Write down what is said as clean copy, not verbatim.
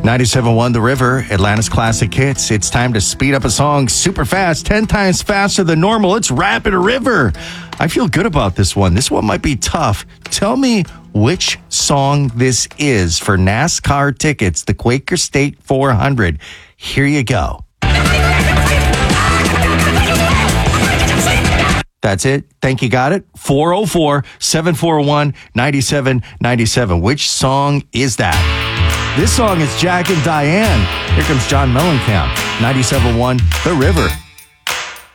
97.1 The River, Atlanta's classic hits. It's time to speed up a song super fast, 10 times faster than normal. It's Rapid River. I feel good about this one. This one might be tough. Tell me which song this is for NASCAR tickets, the Quaker State 400. Here you go. That's it. Think you got it? 404-741-9797. Which song is that? This song is Jack and Diane. Here comes John Mellencamp. 97.1 The River.